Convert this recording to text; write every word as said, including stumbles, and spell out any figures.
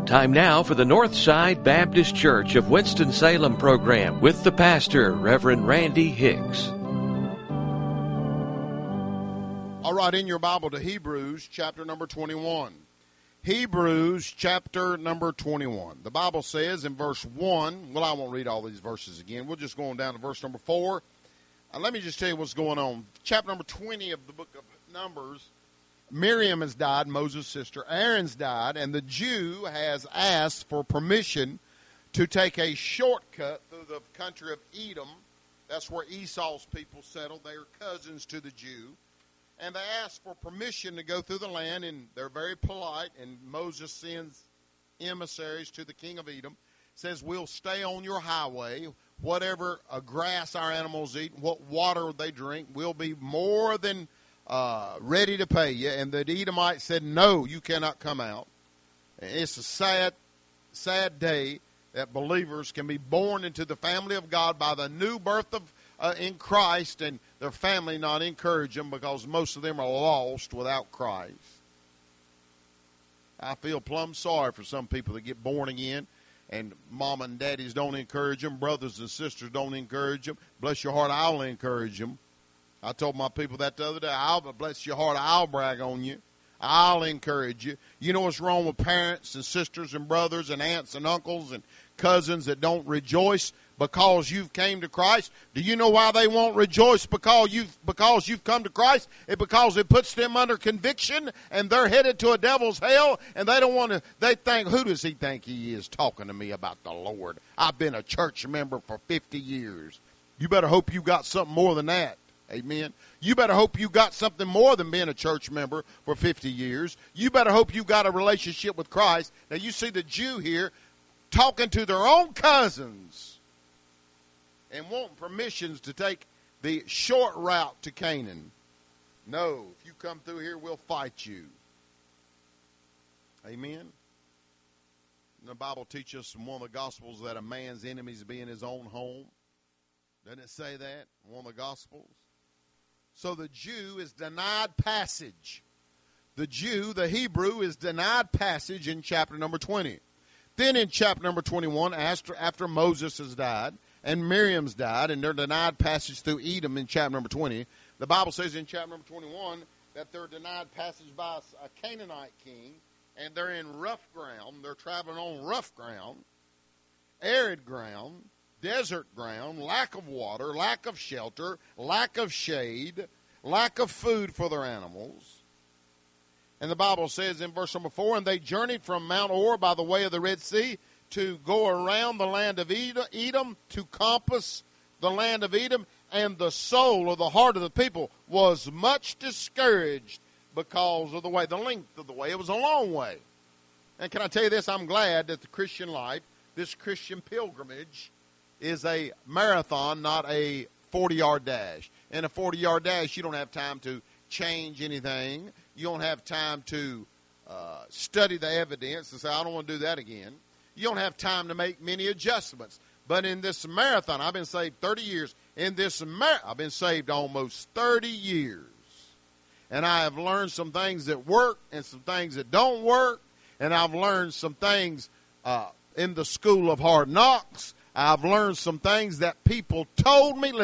Time now for the Northside Baptist Church of Winston-Salem program with the pastor, Reverend Randy Hicks. All right, in your Bible to Hebrews chapter number twenty-one. Hebrews chapter number twenty-one. The Bible says in verse one, well, I won't read all these verses again. We'll just go on down to verse number four. And let me just tell you what's going on. Chapter number twenty of the book of Numbers, Miriam has died, Moses' sister. Aaron's died, and the Jew has asked for permission to take a shortcut through the country of Edom. That's where Esau's people settled. They are cousins to the Jew. And they asked for permission to go through the land, and they're very polite. And Moses sends emissaries to the king of Edom, says, we'll stay on your highway. Whatever uh, grass our animals eat, what water they drink, we'll be more than uh, ready to pay you. And the Edomite said, no, you cannot come out. It's a sad, sad day that believers can be born into the family of God by the new birth of uh, in Christ, and their family not encourage them because most of them are lost without Christ. I feel plumb sorry for some people that get born again, and mom and daddies don't encourage them, brothers and sisters don't encourage them. Bless your heart, I'll encourage them. I told my people that the other day. I'll bless your heart, I'll brag on you. I'll encourage you. You know what's wrong with parents and sisters and brothers and aunts and uncles and cousins that don't rejoice because you've came to Christ? Do you know why they won't rejoice because you've, because you've come to Christ? It's because it puts them under conviction, and they're headed to a devil's hell, and they don't want to, they think, who does he think he is talking to me about the Lord? I've been a church member for fifty years. You better hope you got something more than that. Amen. You better hope you got something more than being a church member for fifty years. You better hope you got a relationship with Christ. Now, you see the Jew here talking to their own cousins and wanting permissions to take the short route to Canaan. No, if you come through here, we'll fight you. Amen. The Bible teaches us in one of the Gospels that a man's enemies be in his own home. Doesn't it say that in one of the Gospels? So the Jew is denied passage. The Jew, the Hebrew, is denied passage in chapter number twenty. Then in chapter number twenty-one, after, after Moses has died and Miriam's died, and they're denied passage through Edom in chapter number twenty, the Bible says in chapter number twenty-one that they're denied passage by a Canaanite king, and they're in rough ground. They're traveling on rough ground, arid ground, desert ground, lack of water, lack of shelter, lack of shade, lack of food for their animals. And the Bible says in verse number four, and they journeyed from Mount Or by the way of the Red Sea to go around the land of Edom, to compass the land of Edom, and the soul or the heart of the people was much discouraged because of the way, the length of the way. It was a long way. And can I tell you this? I'm glad that the Christian life, this Christian pilgrimage, is a marathon, not a forty-yard dash. In a forty-yard dash, you don't have time to change anything. You don't have time to uh, study the evidence and say, I don't want to do that again. You don't have time to make many adjustments. But in this marathon, I've been saved thirty years. In this mar- I've been saved almost thirty years. And I have learned some things that work and some things that don't work. And I've learned some things uh, in the school of hard knocks. I've learned some things that people told me.